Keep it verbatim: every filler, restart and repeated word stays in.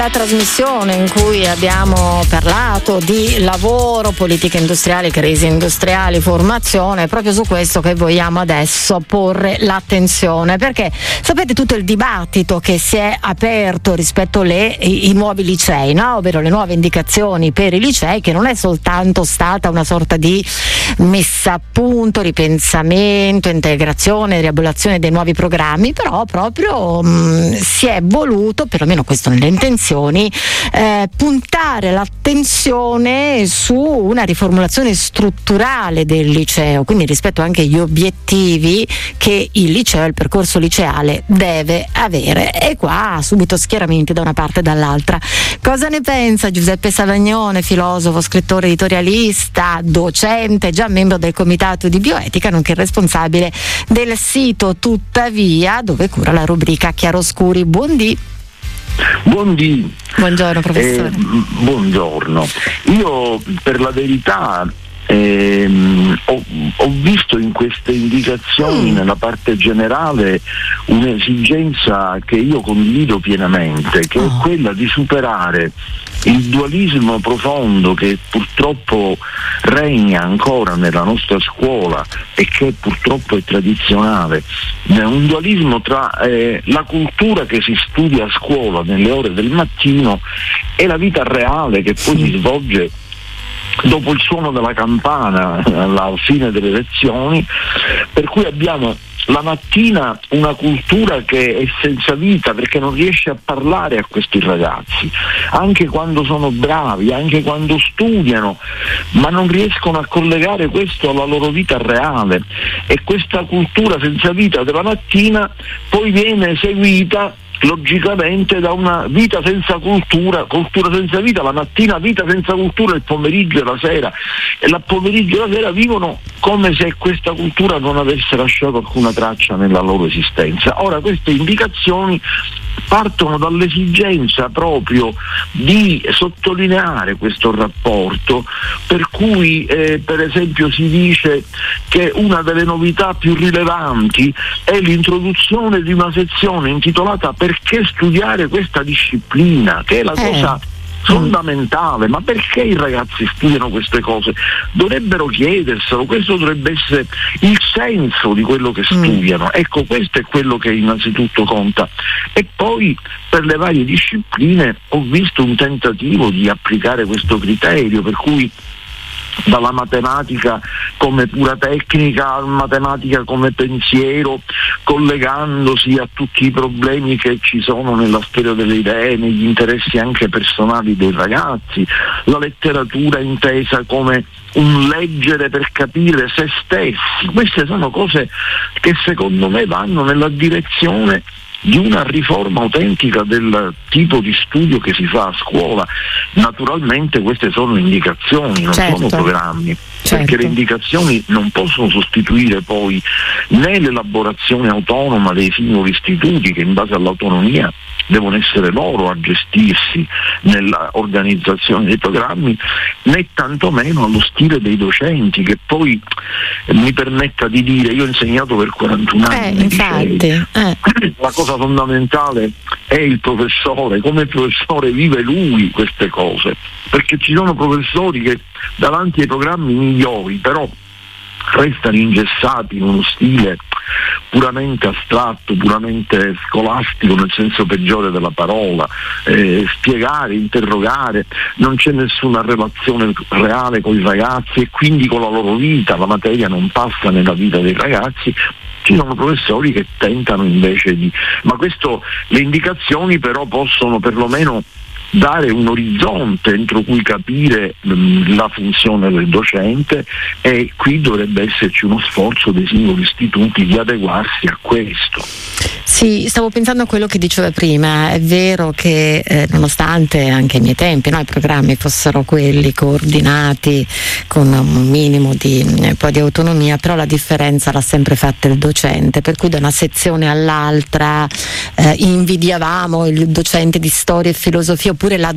La trasmissione in cui abbiamo parlato di lavoro, politiche industriali, crisi industriali, formazione, è proprio su questo che vogliamo adesso porre l'attenzione, perché sapete tutto il dibattito che si è aperto rispetto alle i, i nuovi licei, no? Ovvero le nuove indicazioni per i licei, che non è soltanto stata una sorta di messa a punto, ripensamento, integrazione, riabolazione dei nuovi programmi, però proprio mh, si è voluto, perlomeno questo nelle intenzioni, Eh, puntare l'attenzione su una riformulazione strutturale del liceo, quindi rispetto anche agli obiettivi che il liceo, il percorso liceale deve avere. E qua subito schieramenti da una parte e dall'altra. Cosa ne pensa Giuseppe Savagnone, filosofo, scrittore, editorialista, docente, già membro del comitato di bioetica, nonché responsabile del sito Tuttavia, dove cura la rubrica Chiaroscuri. Buondì. Buondì. Buongiorno professore. Eh, buongiorno. Io per la verità ehm, ho, ho visto in queste indicazioni, mm. nella parte generale, un'esigenza che io condivido pienamente, che oh. è quella di superare il dualismo profondo che purtroppo regna ancora nella nostra scuola e che purtroppo è tradizionale, un dualismo tra eh, la cultura che si studia a scuola nelle ore del mattino e la vita reale che poi si svolge dopo il suono della campana alla fine delle lezioni, per cui abbiamo la mattina una cultura che è senza vita perché non riesce a parlare a questi ragazzi, anche quando sono bravi, anche quando studiano, ma non riescono a collegare questo alla loro vita reale, e questa cultura senza vita della mattina poi viene seguita logicamente da una vita senza cultura, cultura senza vita la mattina, vita senza cultura il pomeriggio e la sera, e la pomeriggio e la sera vivono come se questa cultura non avesse lasciato alcuna traccia nella loro esistenza. Ora, queste indicazioni partono dall'esigenza proprio di sottolineare questo rapporto, per cui eh, per esempio si dice che una delle novità più rilevanti è l'introduzione di una sezione intitolata "Perché studiare questa disciplina?", che è la eh. cosa fondamentale. Ma perché i ragazzi studiano queste cose? Dovrebbero chiederselo, questo dovrebbe essere il senso di quello che studiano. Mm. Ecco, questo è quello che innanzitutto conta. E poi per le varie discipline ho visto un tentativo di applicare questo criterio, per cui dalla matematica come pura tecnica alla matematica come pensiero, collegandosi a tutti i problemi che ci sono nella storia delle idee, negli interessi anche personali dei ragazzi, la letteratura intesa come un leggere per capire se stessi. Queste sono cose che secondo me vanno nella direzione di una riforma autentica del tipo di studio che si fa a scuola. Naturalmente queste sono indicazioni, non certo. sono programmi, certo. perché le indicazioni non possono sostituire poi né l'elaborazione autonoma dei singoli istituti, che in base all'autonomia devono essere loro a gestirsi nell'organizzazione dei programmi, né tantomeno allo stile dei docenti, che poi eh, mi permetta di dire, io ho insegnato per quarantuno anni, eh, infatti, eh. la cosa fondamentale è il professore, come il professore vive lui queste cose, perché ci sono professori che davanti ai programmi migliori però restano ingessati in uno stile puramente astratto, puramente scolastico nel senso peggiore della parola, eh, spiegare, interrogare, non c'è nessuna relazione reale con i ragazzi e quindi con la loro vita, la materia non passa nella vita dei ragazzi. Ci sono professori che tentano invece di, ma questo, le indicazioni però possono perlomeno dare un orizzonte entro cui capire mh, la funzione del docente, e qui dovrebbe esserci uno sforzo dei singoli istituti di adeguarsi a questo. Sì, stavo pensando a quello che diceva prima. È vero che eh, nonostante anche ai miei tempi, no, i programmi fossero quelli coordinati con un minimo di, eh, poi di autonomia, però la differenza l'ha sempre fatta il docente, per cui da una sezione all'altra eh, invidiavamo il docente di storia e filosofia, oppure la